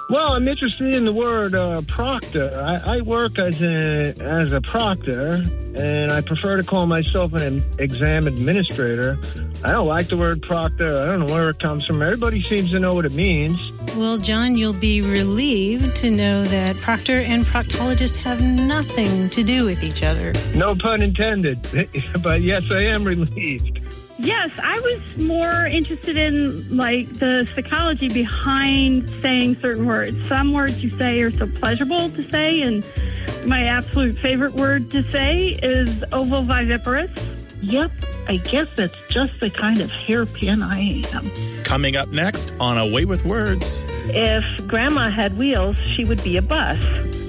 Well, I'm interested in the word proctor. I work as a proctor, and I prefer to call myself an exam administrator. I don't like the word proctor. I don't know where it comes from. Everybody seems to know what it means. Well, John, you'll be relieved to know that proctor and proctologist have nothing to do with each other. No pun intended. But yes, I am relieved. Yes, I was more interested in, like, the psychology behind saying certain words. Some words you say are so pleasurable to say, and my absolute favorite word to say is ovoviviparous. Yep, I guess that's just the kind of hairpin I am. Coming up next on A Way with Words. If Grandma had wheels, she would be a bus.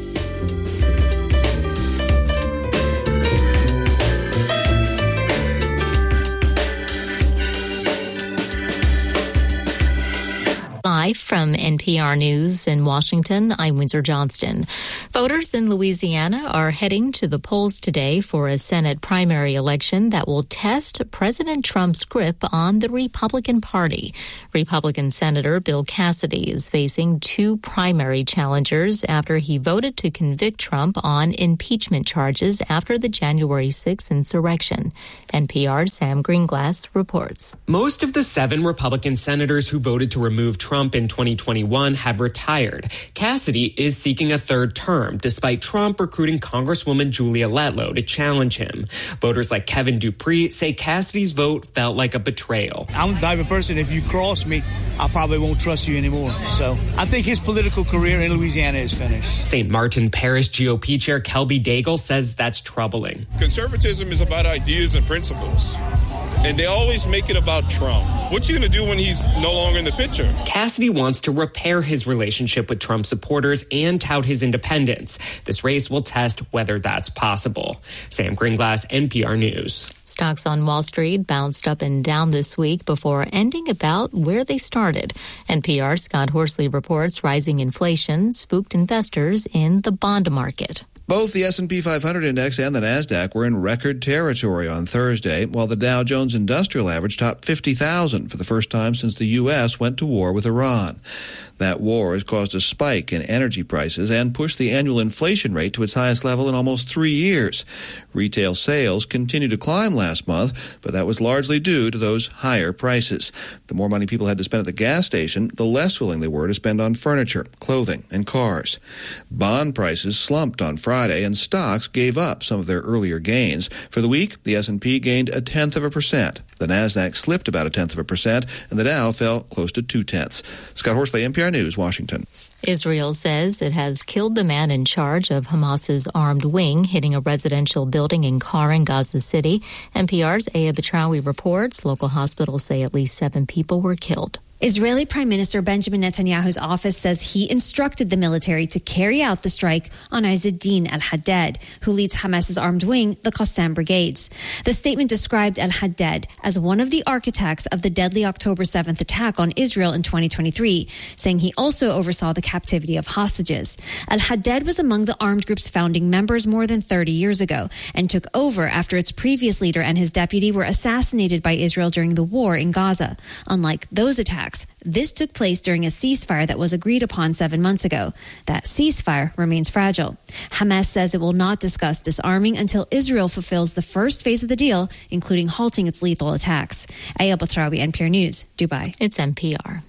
Live from NPR News in Washington, I'm Windsor Johnston. Voters in Louisiana are heading to the polls today for a Senate primary election that will test President Trump's grip on the Republican Party. Republican Senator Bill Cassidy is facing two primary challengers after he voted to convict Trump on impeachment charges after the January 6th insurrection. NPR's Sam Greenglass reports. Most of the 7 Republican senators who voted to remove Trump in 2021 have retired. Cassidy is seeking a third term, despite Trump recruiting Congresswoman Julia Letlow to challenge him. Voters like Kevin Dupree say Cassidy's vote felt like a betrayal. I'm the type of person, if you cross me, I probably won't trust you anymore. So I think his political career in Louisiana is finished. St. Martin Parish GOP Chair Kelby Daigle says that's troubling. Conservatism is about ideas and principles. And they always make it about Trump. What you going to do when he's no longer in the picture? Cassidy wants to repair his relationship with Trump supporters and tout his independence. This race will test whether that's possible. Sam Greenglass, NPR News. Stocks on Wall Street bounced up and down this week before ending about where they started. NPR's Scott Horsley reports rising inflation spooked investors in the bond market. Both the S&P 500 index and the NASDAQ were in record territory on Thursday, while the Dow Jones Industrial Average topped 50,000 for the first time since the U.S. went to war with Iran. That war has caused a spike in energy prices and pushed the annual inflation rate to its highest level in almost 3 years. Retail sales continued to climb last month, but that was largely due to those higher prices. The more money people had to spend at the gas station, the less willing they were to spend on furniture, clothing, and cars. Bond prices slumped on Friday, and stocks gave up some of their earlier gains. For the week, the S&P gained 0.1%. The NASDAQ slipped about 0.1%, and the Dow fell close to 0.2. Scott Horsley, NPR News, Washington. Israel says it has killed the man in charge of Hamas's armed wing, hitting a residential building in Khan, Gaza City. NPR's Aya Batrawi reports local hospitals say at least 7 people were killed. Israeli Prime Minister Benjamin Netanyahu's office says he instructed the military to carry out the strike on Izzeddin al-Haddad, who leads Hamas's armed wing, the Qassam Brigades. The statement described al-Haddad as one of the architects of the deadly October 7th attack on Israel in 2023, saying he also oversaw the captivity of hostages. Al-Haddad was among the armed group's founding members more than 30 years ago and took over after its previous leader and his deputy were assassinated by Israel during the war in Gaza. Unlike those attacks, this took place during a ceasefire that was agreed upon 7 months ago. That ceasefire remains fragile. Hamas says it will not discuss disarming until Israel fulfills the first phase of the deal, including halting its lethal attacks. Aya Batrawi, NPR News, Dubai. It's NPR.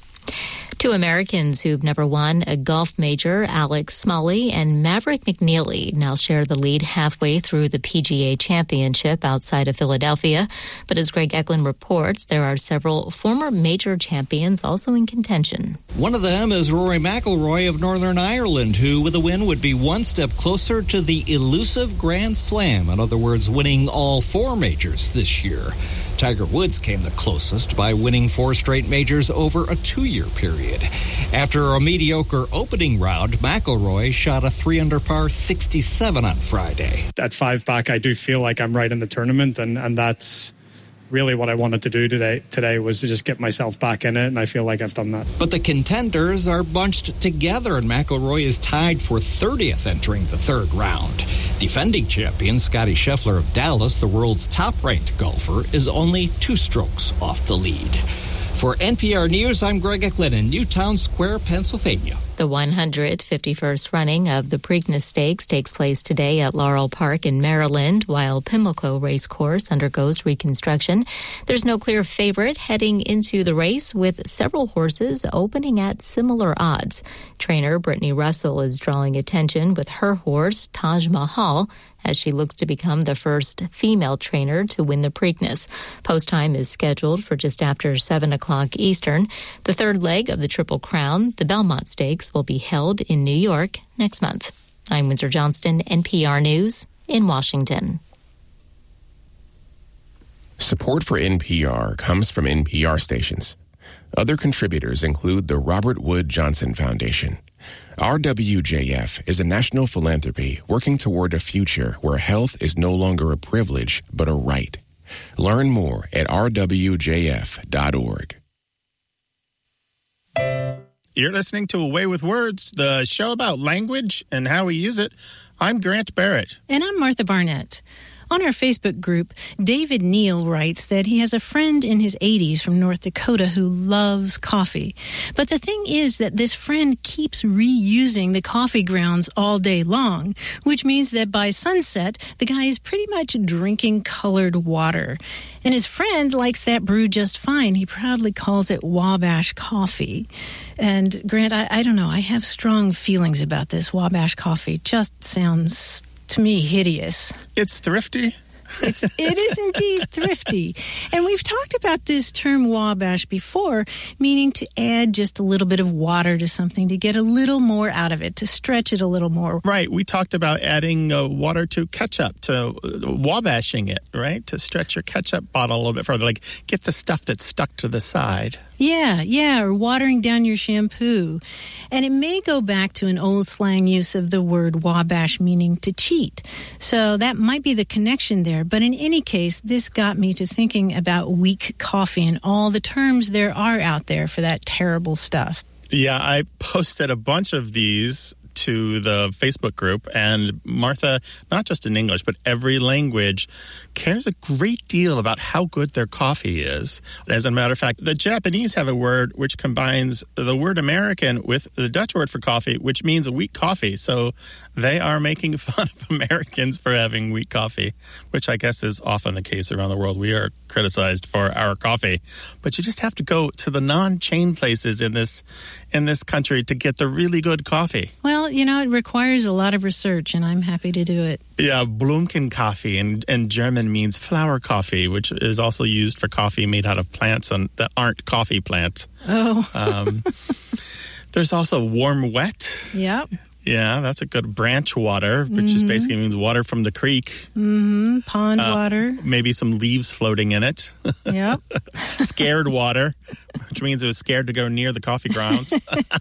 2 Americans who've never won a golf major, Alex Smalley and Maverick McNeely, now share the lead halfway through the PGA Championship outside of Philadelphia. But as Greg Eklund reports, there are several former major champions also in contention. One of them is Rory McIlroy of Northern Ireland, who with a win would be one step closer to the elusive Grand Slam. In other words, winning all 4 majors this year. Tiger Woods came the closest by winning 4 straight majors over a 2-year period. After a mediocre opening round, McIlroy shot a 3-under par 67 on Friday. At 5 back, I do feel like I'm right in the tournament, and that's really what I wanted to do today was to just get myself back in it, and I feel like I've done that. But the contenders are bunched together, and McIlroy is tied for 30th entering the 3rd round. Defending champion Scottie Scheffler of Dallas, the world's top-ranked golfer, is only 2 strokes off the lead. For NPR News, I'm Greg Eklund in Newtown Square, Pennsylvania. The 151st running of the Preakness Stakes takes place today at Laurel Park in Maryland, while Pimlico Racecourse undergoes reconstruction. There's no clear favorite heading into the race, with several horses opening at similar odds. Trainer Brittany Russell is drawing attention with her horse, Taj Mahal, as she looks to become the first female trainer to win the Preakness. Post time is scheduled for just after 7 o'clock Eastern. The third leg of the Triple Crown, the Belmont Stakes, will be held in New York next month. I'm Windsor Johnston, NPR News in Washington. Support for NPR comes from NPR stations. Other contributors include the Robert Wood Johnson Foundation. RWJF is a national philanthropy working toward a future where health is no longer a privilege, but a right. Learn more at rwjf.org. You're listening to Away with Words, the show about language and how we use it. I'm Grant Barrett. And I'm Martha Barnett. On our Facebook group, David Neal writes that he has a friend in his 80s from North Dakota who loves coffee. But the thing is that this friend keeps reusing the coffee grounds all day long, which means that by sunset, the guy is pretty much drinking colored water. And his friend likes that brew just fine. He proudly calls it Wabash coffee. And Grant, I don't know, I have strong feelings about this. Wabash coffee just sounds, to me, hideous. It's thrifty. It is indeed thrifty. And we've talked about this term Wabash before, meaning to add just a little bit of water to something to get a little more out of it, to stretch it a little more. Right. We talked about adding water to ketchup, to wabashing it, right? To stretch your ketchup bottle a little bit further, like get the stuff that's stuck to the side. Yeah, or watering down your shampoo. And it may go back to an old slang use of the word wabash, meaning to cheat. So that might be the connection there. But in any case, this got me to thinking about weak coffee and all the terms there are out there for that terrible stuff. Yeah, I posted a bunch of these to the Facebook group, and Martha, not just in English, but every language, cares a great deal about how good their coffee is. As a matter of fact, the Japanese have a word which combines the word American with the Dutch word for coffee, which means a weak coffee. So they are making fun of Americans for having weak coffee, which I guess is often the case around the world. We are criticized for our coffee. But you just have to go to the non-chain places in this country to get the really good coffee. Well, you know, it requires a lot of research, and I'm happy to do it. Yeah, Blümchenkaffee in German means flower coffee, which is also used for coffee made out of plants that aren't coffee plants. Oh. There's also warm wet. Yep. Yeah, that's a good branch water, which just basically means water from the creek. Mm-hmm. Pond water. Maybe some leaves floating in it. Yep. Scared water, which means it was scared to go near the coffee grounds.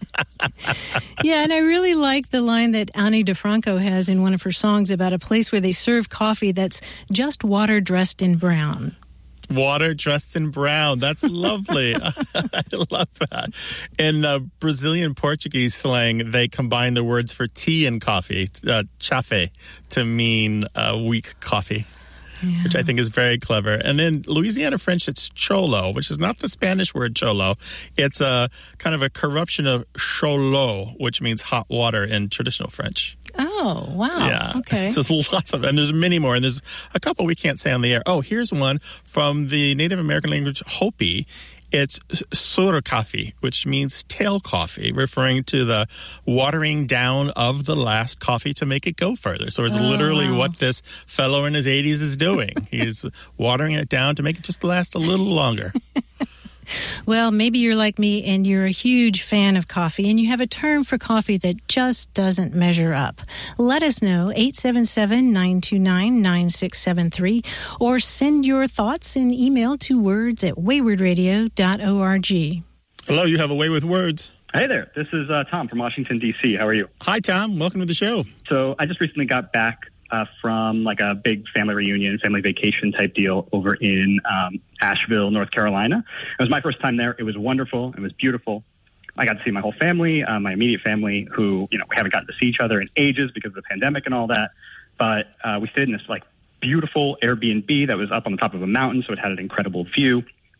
Yeah, and I really like the line that Ani DeFranco has in one of her songs about a place where they serve coffee that's just water dressed in brown. Water dressed in brown. That's lovely. I love that. In Brazilian Portuguese slang, they combine the words for tea and coffee, chafe, to mean weak coffee. Yeah. Which I think is very clever. And in Louisiana French, it's cholo, which is not the Spanish word cholo. It's a kind of a corruption of cholo, which means hot water in traditional French. Oh, wow. Yeah. Okay. So there's lots of, and there's many more, and there's a couple we can't say on the air. Oh, here's one from the Native American language Hopi. It's sorokafi, which means tail coffee, referring to the watering down of the last coffee to make it go further. So it's literally what this fellow in his 80s is doing. He's watering it down to make it just last a little longer. Well, maybe you're like me and you're a huge fan of coffee and you have a term for coffee that just doesn't measure up. Let us know, 877-929-9673, or send your thoughts in email to words@waywardradio.org. Hello, you have a way with words. Hey there, this is Tom from Washington, D.C. How are you? Hi, Tom. Welcome to the show. So I just recently got back from like a big family reunion, family vacation type deal over in Asheville, North Carolina. It was my first time there. It was wonderful. It was beautiful. I got to see my whole family, my immediate family, who, we haven't gotten to see each other in ages because of the pandemic and all that. But we stayed in this like beautiful Airbnb that was up on the top of a mountain, so it had an incredible view.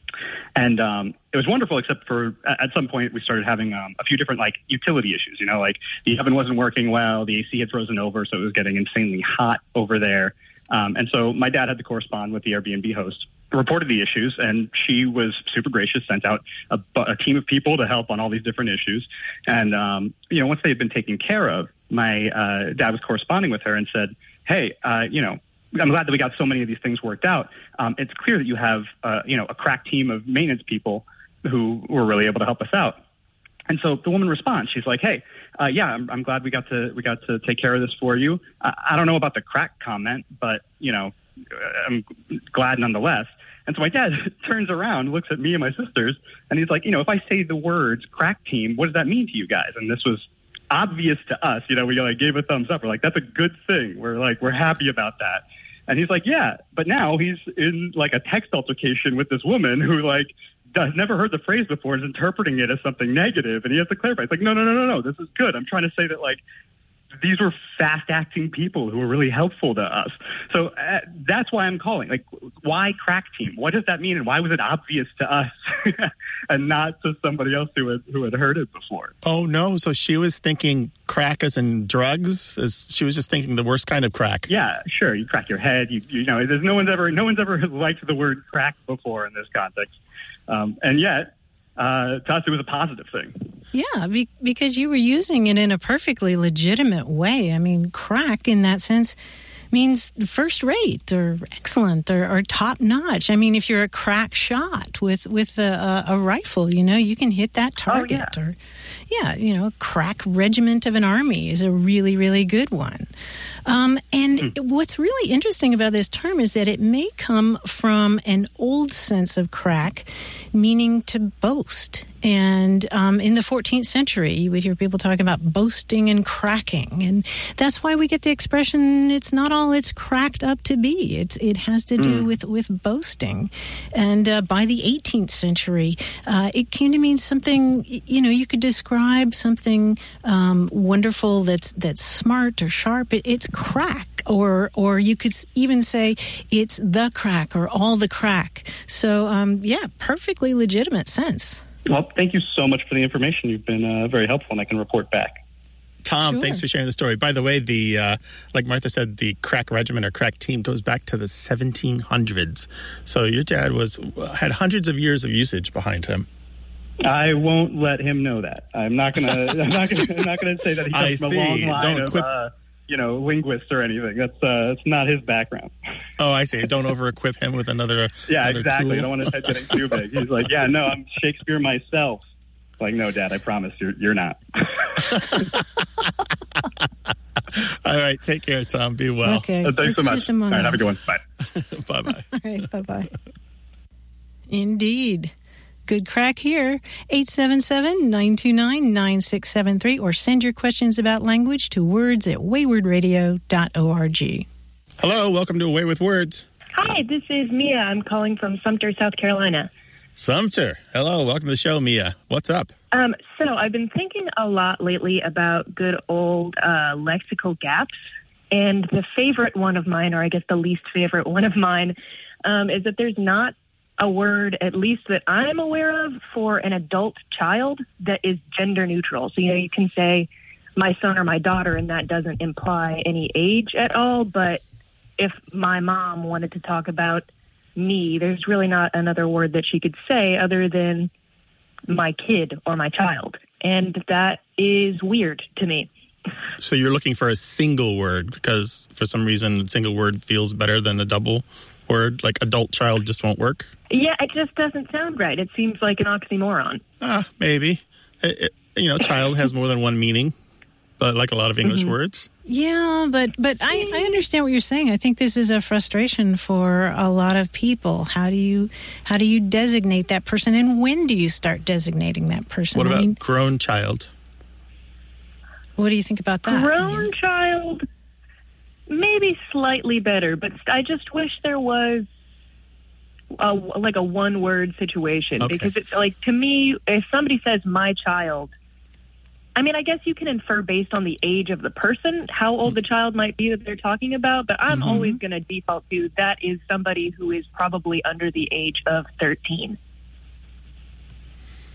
And it was wonderful, except for at some point we started having a few different like utility issues. You know, like the oven wasn't working well, the AC had frozen over, so it was getting insanely hot over there. And so my dad had to correspond with the Airbnb host, reported the issues, and she was super gracious, sent out a team of people to help on all these different issues. And, you know, once they had been taken care of, my dad was corresponding with her and said, hey, you know, I'm glad that we got so many of these things worked out. It's clear that you have, you know, a crack team of maintenance people who were really able to help us out. And so the woman responds. She's like, "Hey, yeah, I'm glad we got to take care of this for you. I don't know about the crack comment, but you know, I'm glad nonetheless." And so my dad turns around, looks at me and my sisters, and he's like, "You know, if I say the words crack team, what does that mean to you guys?" And this was obvious to us. You know, we like gave a thumbs up. We're like, "That's a good thing." We're happy about that. And he's like, "Yeah," but now he's in like a text altercation with this woman who like has never heard the phrase before, is interpreting it as something negative, and he has to clarify. It's like, no, this is good. I'm trying to say that like these were fast-acting people who were really helpful to us. So that's why I'm calling. Like, why crack team? What does that mean, and why was it obvious to us and not to somebody else who had heard it before? Oh no! So she was thinking crack as in drugs. She was just thinking the worst kind of crack. Yeah, sure. You crack your head. You know, there's no one's ever liked the word crack before in this context, and yet to us it was a positive thing. Yeah, because you were using it in a perfectly legitimate way. I mean, crack in that sense means first rate or excellent or top notch. I mean, if you're a crack shot with a rifle, you know, you can hit that target. Oh, yeah. Or, yeah, you know, a crack regiment of an army is a really, really good one. And what's really interesting about this term is that it may come from an old sense of crack, meaning to boast. And in the 14th century, you would hear people talking about boasting and cracking. And that's why we get the expression, it's not all it's cracked up to be. It has to do with boasting. And by the 18th century, it came to mean something, you know, you could describe something wonderful that's smart or sharp. It's crack. Or you could even say it's the crack or all the crack. So, yeah, perfectly legitimate sense. Well, thank you so much for the information. You've been very helpful, and I can report back. Tom, thanks for sharing the story. By the way, the like Martha said, the crack regiment or crack team goes back to the 1700s. So your dad had hundreds of years of usage behind him. I won't let him know that. I'm not gonna say that he comes from a long line of you know, linguists or anything. That's not his background. Oh, I see. Don't over-equip him with another Yeah, another exactly. tool. I don't want his head getting too big. He's like, yeah, no, I'm Shakespeare myself. Like, no, Dad, I promise you're not. All right, take care, Tom. Be well. Okay. Thanks so much. Just among All right, have a good one. us. Bye. Bye-bye. All right, bye-bye. Indeed. Good crack here. 877-929-9673 or send your questions about language to words@waywardradio.org. Hello, welcome to Away with Words. Hi, this is Mia. I'm calling from Sumter, South Carolina. Sumter. Hello, welcome to the show, Mia. What's up? So I've been thinking a lot lately about good old lexical gaps. And the favorite one of mine, or I guess the least favorite one of mine, is that there's not a word, at least that I'm aware of, for an adult child that is gender neutral. So, you know, you can say my son or my daughter, and that doesn't imply any age at all. But if my mom wanted to talk about me, there's really not another word that she could say other than my kid or my child. And that is weird to me. So you're looking for a single word because for some reason a single word feels better than a double word, like adult child just won't work? Yeah, it just doesn't sound right. It seems like an oxymoron. Maybe. You know, child has more than one meaning, but like a lot of English words. Yeah, but I understand what you're saying. I think this is a frustration for a lot of people. How do you designate that person, and when do you start designating that person? What about grown child? What do you think about that? Grown child, maybe slightly better, but I just wish there was a one-word situation. Okay. Because it's like, to me, if somebody says my child, I mean, I guess you can infer based on the age of the person how old the child might be that they're talking about, but I'm always going to default to that is somebody who is probably under the age of 13.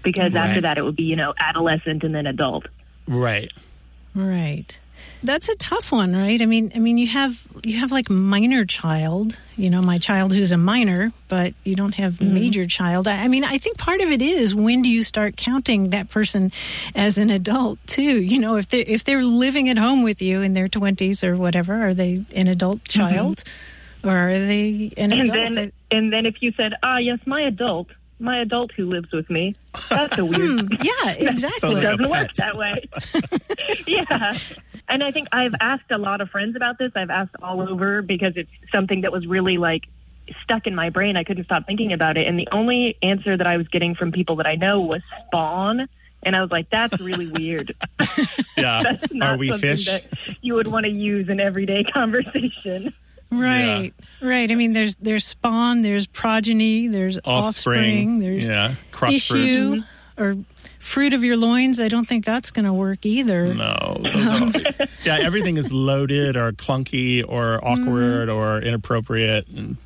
because Right. after that it would be, adolescent and then adult. Right. Right. That's a tough one, right? I mean, you have like minor child, my child who's a minor, but you don't have major child. I mean, I think part of it is when do you start counting that person as an adult too? If they're living at home with you in their 20s or whatever, are they an adult child or are they an adult? And then if you said, yes, my adult who lives with me, that's a weird. Yeah, exactly. It doesn't work that way. Yeah. And I think I've asked a lot of friends about this. I've asked all over because it's something that was really stuck in my brain. I couldn't stop thinking about it. And the only answer that I was getting from people that I know was spawn. And I was like, that's really weird. Yeah. That's not Are we something fish? that you would want to use in everyday conversation. Right, right. I mean, there's spawn, there's progeny, there's offspring, there's crotch issue fruit. or fruit of your loins. I don't think that's going to work either. No, those are yeah. Everything is loaded or clunky or awkward or inappropriate. And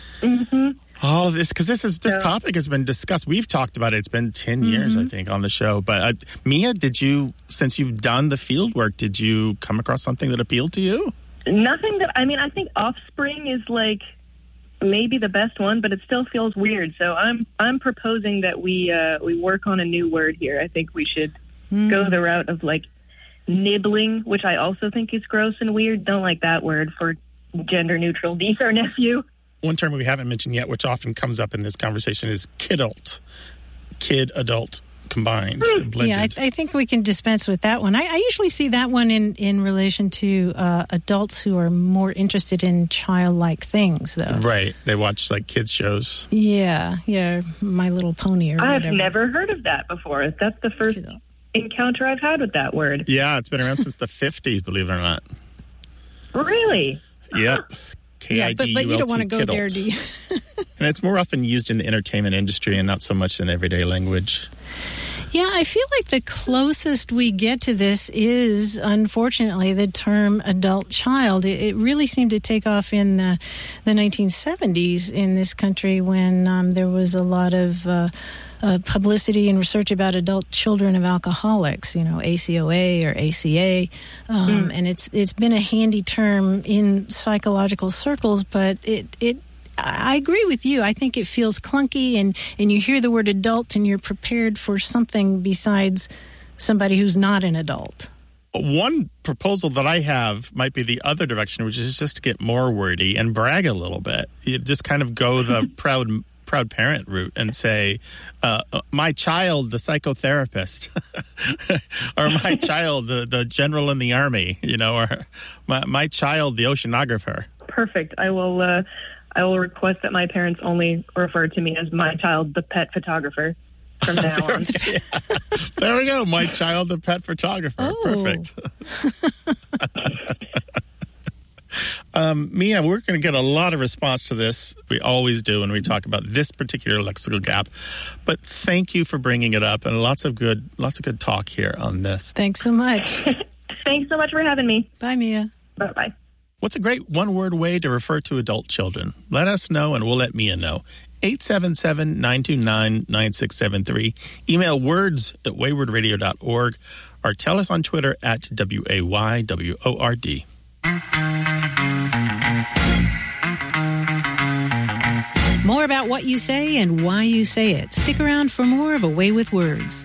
all of this because this topic has been discussed. We've talked about it. It's been 10 years, I think, on the show. But Mia, since you've done the field work, did you come across something that appealed to you? Nothing that, I think offspring is maybe the best one, but it still feels weird. So I'm proposing that we work on a new word here. I think we should go the route of nibbling, which I also think is gross and weird. Don't like that word for gender neutral niece or nephew. One term we haven't mentioned yet, which often comes up in this conversation, is kidult. Kid, adult. Combined, blended. Yeah, I think we can dispense with that one. I usually see that one in relation to adults who are more interested in childlike things, though. Right. They watch kids shows. Yeah, My Little Pony or whatever. I've never heard of that before. That's the first encounter I've had with that word. Yeah, it's been around since the 50s, believe it or not. Really? Yep. Yeah, but you don't want to go there, do you? And it's more often used in the entertainment industry and not so much in everyday language. Yeah, I feel like the closest we get to this is, unfortunately, the term adult child. It really seemed to take off in the 1970s in this country when there was a lot of publicity and research about adult children of alcoholics, ACOA or ACA. And it's been a handy term in psychological circles, but I agree with you. I think it feels clunky, and you hear the word adult, and you're prepared for something besides somebody who's not an adult. One proposal that I have might be the other direction, which is just to get more wordy and brag a little bit. You just kind of go the proud parent route and say, my child, the psychotherapist, or my child, the general in the army, or my child, the oceanographer. Perfect. I will request that my parents only refer to me as my child, the pet photographer, from now on. There we go. My child, the pet photographer. Oh. Perfect. Mia, we're going to get a lot of response to this. We always do when we talk about this particular lexical gap. But thank you for bringing it up, and lots of good talk here on this. Thanks so much. Thanks so much for having me. Bye, Mia. Bye-bye. What's a great one-word way to refer to adult children? Let us know, and we'll let Mia know. 877-929-9673. Email words@waywardradio.org, or tell us on Twitter @WAYWORD. More about what you say and why you say it. Stick around for more of A Way with Words.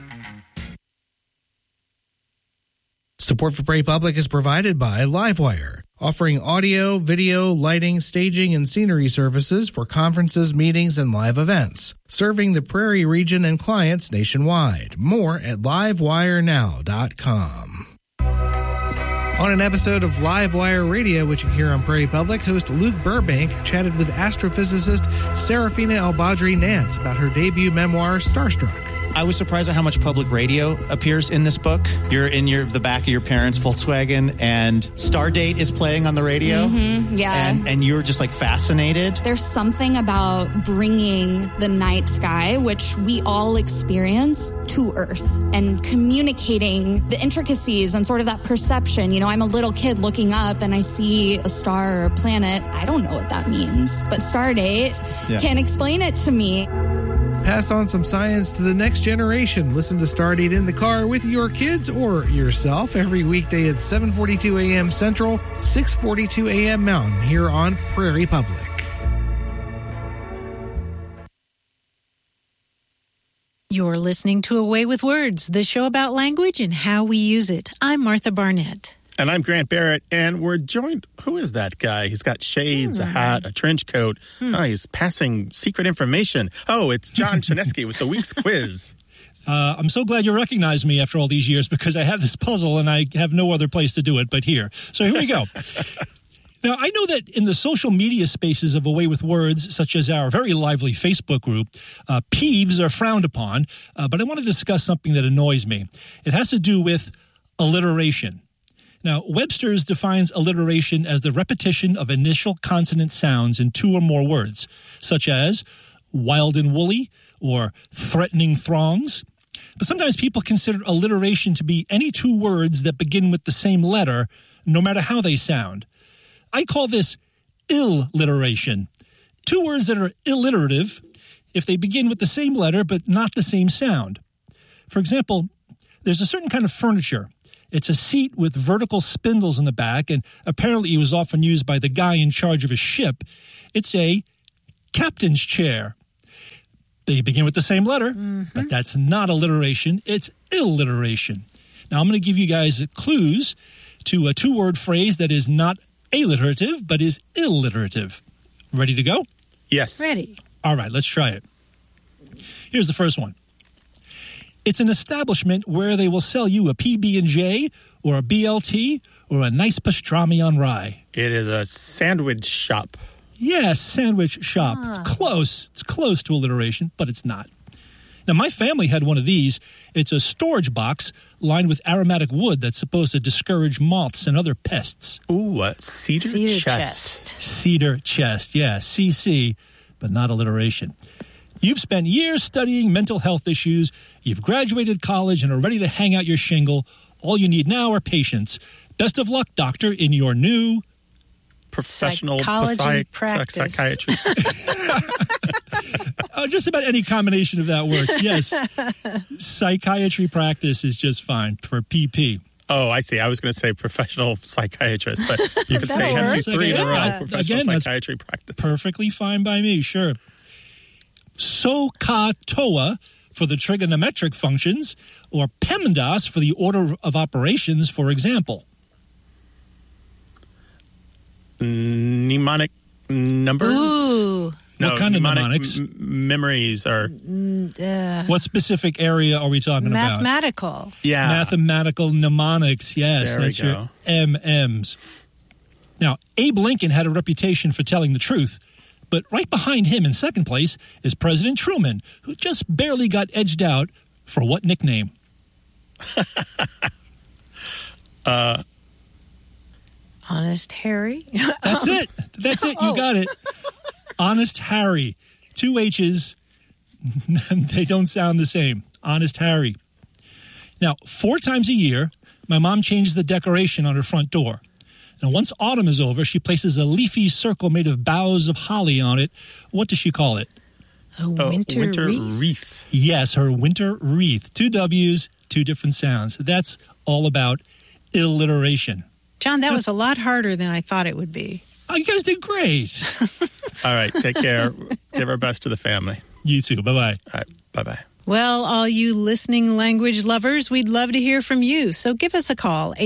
Support for Prairie Public is provided by Livewire, offering audio, video, lighting, staging, and scenery services for conferences, meetings, and live events, serving the Prairie region and clients nationwide. More at livewirenow.com. On an episode of Livewire Radio, which you can hear on Prairie Public, host Luke Burbank chatted with astrophysicist Serafina El-Badri Nance about her debut memoir, Starstruck. I was surprised at how much public radio appears in this book. You're in the back of your parents' Volkswagen, and Stardate is playing on the radio. Mm-hmm, yeah. And you're just fascinated. There's something about bringing the night sky, which we all experience, to Earth and communicating the intricacies and sort of that perception. I'm a little kid looking up and I see a star or a planet. I don't know what that means, but Stardate can explain it to me. pass on some science to the next generation. Listen to Stardate in the car with your kids or yourself every weekday at 7:42 a.m. Central, 6:42 a.m. Mountain here on Prairie Public. You're listening to Away with Words, the show about language and how we use it. I'm Martha Barnett. And I'm Grant Barrett, and we're joined. Who is that guy? He's got shades, a hat, a trench coat. Oh, he's passing secret information. Oh, it's John Chaneski with the week's quiz. I'm so glad you recognize me after all these years because I have this puzzle and I have no other place to do it but here. So here we go. Now, I know that in the social media spaces of Away with Words, such as our very lively Facebook group, peeves are frowned upon, but I want to discuss something that annoys me. It has to do with alliteration. Now, Webster's defines alliteration as the repetition of initial consonant sounds in two or more words, such as wild and woolly or threatening throngs. But sometimes people consider alliteration to be any two words that begin with the same letter, no matter how they sound. I call this illiteration. Two words that are alliterative if they begin with the same letter but not the same sound. For example, there's a certain kind of furniture. It's a seat with vertical spindles in the back, and apparently it was often used by the guy in charge of a ship. It's a captain's chair. They begin with the same letter, but that's not alliteration. It's alliteration. Now, I'm going to give you guys clues to a two-word phrase that is not alliterative, but is alliterative. Ready to go? Yes. Ready. All right, let's try it. Here's the first one. It's an establishment where they will sell you a PB&J or a BLT or a nice pastrami on rye. It is a sandwich shop. Yes, sandwich shop. It's close. It's close to alliteration, but it's not. Now, my family had one of these. It's a storage box lined with aromatic wood that's supposed to discourage moths and other pests. Ooh, a cedar chest. Cedar chest, yeah, CC, but not alliteration. You've spent years studying mental health issues. You've graduated college and are ready to hang out your shingle. All you need now are patience. Best of luck, doctor, in your new professional psychiatry. Just about any combination of that works. Yes. Psychiatry practice is just fine for PP. Oh, I see. I was going to say professional psychiatrist, but you could say have to 3 in a row. Professional psychiatry practice. Perfectly fine by me, sure. SOHCAHTOA for the trigonometric functions, or PEMDAS for the order of operations, for example. Mnemonic numbers? Ooh. No, what kind of mnemonics? Memories are... What specific area are we talking about? Mathematical. Yeah. Mathematical mnemonics, yes. There that's we your go. MMs. Now, Abe Lincoln had a reputation for telling the truth, but right behind him in second place is President Truman, who just barely got edged out for what nickname? Honest Harry? That's it. That's it. You got it. Honest Harry. 2 H's. They don't sound the same. Honest Harry. Now, 4 times a year, my mom changes the decoration on her front door. And once autumn is over, she places a leafy circle made of boughs of holly on it. What does she call it? A winter wreath. Yes, her winter wreath. 2 W's, 2 different sounds. That's all about alliteration. John, that was a lot harder than I thought it would be. Oh, you guys did great. All right, take care. Give our best to the family. You too. Bye-bye. All right, bye-bye. Well, all you listening language lovers, we'd love to hear from you. So give us a call,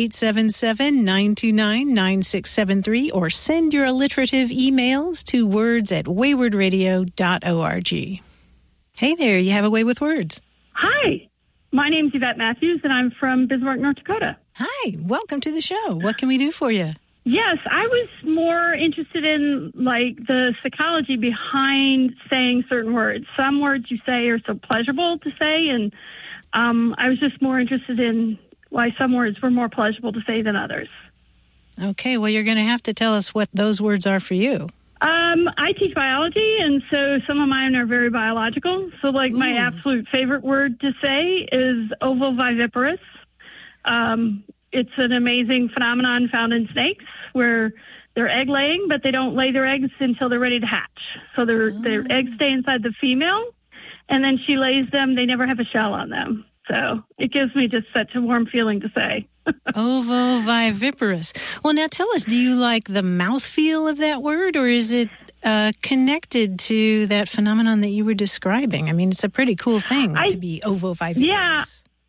877-929-9673, or send your alliterative emails to words@waywardradio.org. Hey there, you have a way with words. Hi, my name's Yvette Matthews, and I'm from Bismarck, North Dakota. Hi, welcome to the show. What can we do for you? Yes, I was more interested in, like, the psychology behind saying certain words. Some words you say are so pleasurable to say, and I was just more interested in why some words were more pleasurable to say than others. Okay, well, you're going to have to tell us what those words are for you. I teach biology, and so some of mine are very biological. So, like, my absolute favorite word to say is ovoviviparous. It's an amazing phenomenon found in snakes where they're egg laying, but they don't lay their eggs until they're ready to hatch. So their eggs stay inside the female, and then she lays them. They never have a shell on them. So it gives me just such a warm feeling to say. Ovoviviparous. Well, now tell us, do you like the mouthfeel of that word, or is it connected to that phenomenon that you were describing? I mean, it's a pretty cool thing to be ovoviviparous. Yeah,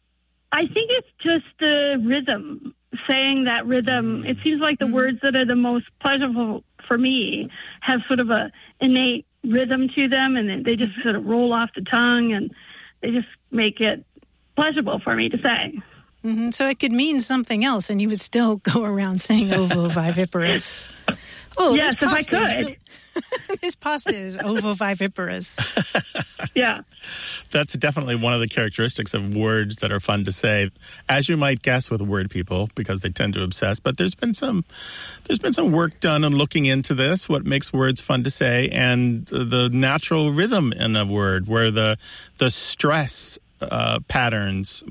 I think it's just the rhythm, saying that rhythm. It seems like the words that are the most pleasurable for me have sort of a innate rhythm to them, and they just sort of roll off the tongue, and they just make it pleasurable for me to say. Mm-hmm. So it could mean something else, and you would still go around saying ovoviviparous. Oh, yes, if I could. This pasta is ovoviviparous. Yeah. That's definitely one of the characteristics of words that are fun to say, as you might guess with word people, because they tend to obsess. But there's been some work done on looking into this, what makes words fun to say, and the natural rhythm in a word, where the stress patterns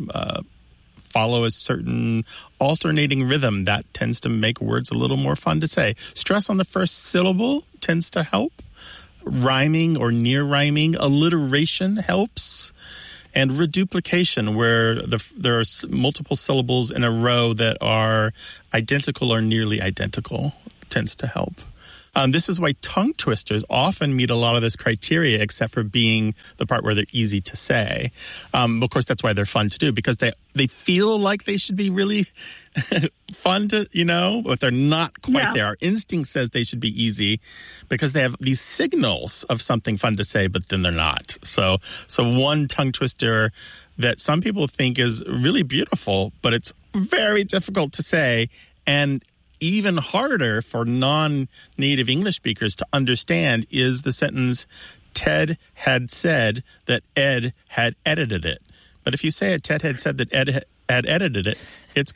follow a certain alternating rhythm that tends to make words a little more fun to say. Stress on the first syllable tends to help. Rhyming or near rhyming, alliteration helps. And reduplication, where there are multiple syllables in a row that are identical or nearly identical, tends to help. This is why tongue twisters often meet a lot of this criteria, except for being the part where they're easy to say. Of course, that's why they're fun to do, because they feel like they should be really fun to, but they're not quite there. Our instinct says they should be easy because they have these signals of something fun to say, but then they're not. So one tongue twister that some people think is really beautiful, but it's very difficult to say, and even harder for non-native English speakers to understand, is the sentence, Ted had said that Ed had edited it. But if you say it, Ted had said that Ed had edited it, it's